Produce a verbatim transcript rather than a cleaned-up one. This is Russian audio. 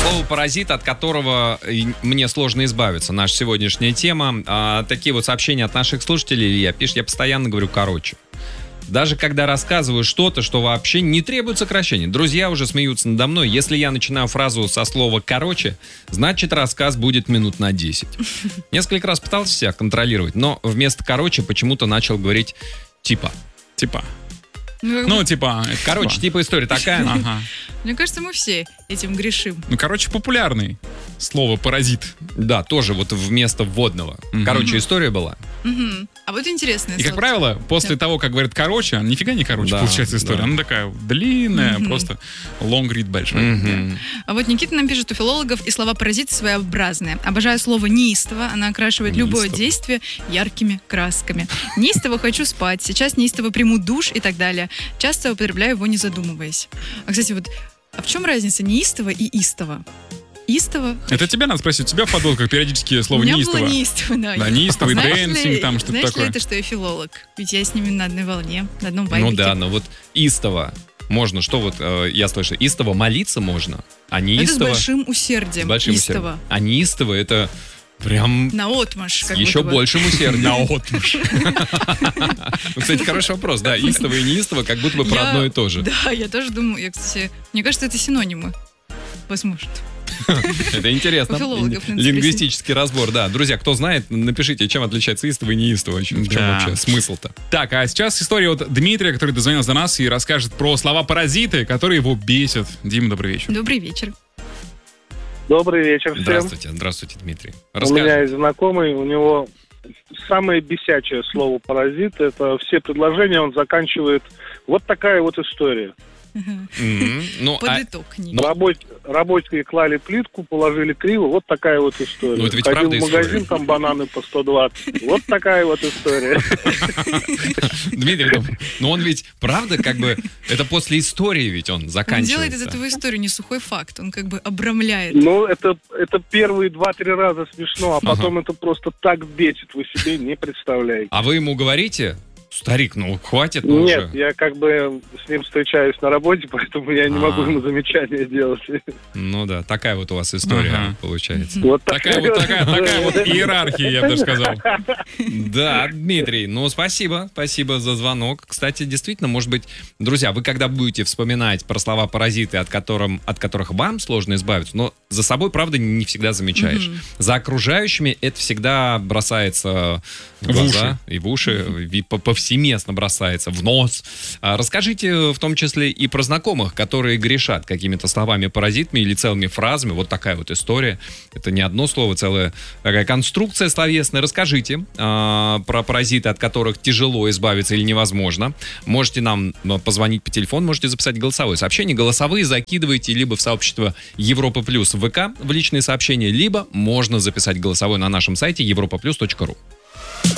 Слово «паразит», от которого мне сложно избавиться. Наша сегодняшняя тема. А, такие вот сообщения от наших слушателей. Илья пишет, я постоянно говорю «короче». Даже когда рассказываю что-то, что вообще не требует сокращения. Друзья уже смеются надо мной. Если я начинаю фразу со слова «короче», значит, рассказ будет минут на десять. Несколько раз пытался себя контролировать, но вместо «короче» почему-то начал говорить «типа». Типа. Ну, ну типа... Короче, типа, типа история такая. Ага. Мне кажется, мы все этим грешим. Ну, короче, популярный слово «паразит». Да, тоже вот вместо вводного. Угу. Короче, история была. Угу. А вот интересно. И, как правило, после да. того, как говорят «короче», нифига не короче, да, получается история. Да. Она такая длинная, угу. просто long read большой. Угу. Да. А вот Никита нам пишет, у филологов и слова «паразит» своеобразные. Обожаю слово «неистово». Она окрашивает неистово. Любое действие яркими красками. Неистово хочу спать, сейчас неистово приму душ и так далее. Часто употребляю его, не задумываясь. А, кстати, вот, а в чем разница неистово и истово? Истово. Это тебя надо спросить. У тебя в подводках периодически слово неистово. У меня было неистово, да. Да, неистовый, дэнсинг, там что-то такое. Знаешь ли это, что я филолог? Ведь я с ними на одной волне, на одном вайбике. Ну да, но вот истово можно, что вот э, я слышу, истово молиться можно, а неистово... Это с большим усердием. С большим истово. Усердием. А неистово это... Прям наотмашь. С еще большим усердием. Наотмашь. Кстати, хороший вопрос. Да, истово и неистово как будто бы про одно и то же. Да, я тоже думаю. Я, кстати, мне кажется, это синонимы. Возможно. Это интересно. Лингвистический разбор, да. Друзья, кто знает, напишите, чем отличается истово и неистово. В чем вообще смысл-то? Так, а сейчас история от Дмитрия, который дозвонился до нас и расскажет про слова «паразиты», которые его бесят. Дима, добрый вечер. Добрый вечер. Добрый вечер всем. Здравствуйте, здравствуйте, Дмитрий. Расскажи. У меня есть знакомый, у него самое бесячее слово «паразит». Это все предложения он заканчивает. Вот такая вот история. Mm-hmm. Ну, Под а... итог. На работе, рабочие клали плитку, положили криво. Вот такая вот история. Ну, это ведь Ходил правда в магазин, история. Там бананы по сто двадцать. Вот такая вот история. Дмитрий, но он ведь, правда, как бы, это после истории ведь он заканчивается. Он делает из этого историю, не сухой факт. Он как бы обрамляет. Ну, это, это первые два-три раза смешно, а потом ага. это просто так бесит, вы себе не представляете. А вы ему говорите... Старик, ну хватит, ну Нет, уже. я как бы с ним встречаюсь на работе, поэтому я не А-а-а. могу ему замечания делать. Ну да, такая вот у вас история ага. получается. Вот такая, вот, такая, такая вот иерархия, я бы даже сказал. Да, Дмитрий, ну спасибо, спасибо за звонок. Кстати, действительно, может быть, друзья, вы когда будете вспоминать про слова «паразиты», от, которым, от которых вам сложно избавиться, но за собой, правда, не всегда замечаешь. Mm-hmm. За окружающими это всегда бросается в глаза в и в уши, и повсеместно бросается в нос. Расскажите в том числе и про знакомых, которые грешат какими-то словами паразитами или целыми фразами. Вот такая вот история. Это не одно слово, целая такая конструкция словесная. Расскажите а, про паразиты, от которых тяжело избавиться или невозможно. Можете нам позвонить по телефону, можете записать голосовое сообщение. Голосовые закидывайте либо в сообщество Европа Плюс в ВК в личные сообщения, либо можно записать голосовое на нашем сайте европа плюс точка ру.